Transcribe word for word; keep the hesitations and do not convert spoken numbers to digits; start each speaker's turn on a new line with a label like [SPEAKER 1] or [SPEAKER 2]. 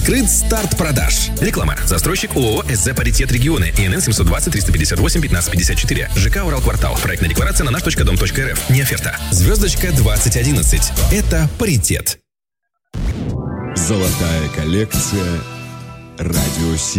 [SPEAKER 1] Открыт старт продаж. Реклама. Застройщик ООО СЗ «Паритет Регионы». ИНН семьсот двадцать триста пятьдесят восемь пятнадцать пятьдесят четыре. ЖК «Уралквартал». Проектная декларация на наш точка дом точка эр эф. Не оферта. Звездочка двадцать одиннадцать. Это «Паритет».
[SPEAKER 2] Золотая коллекция «Радио Си».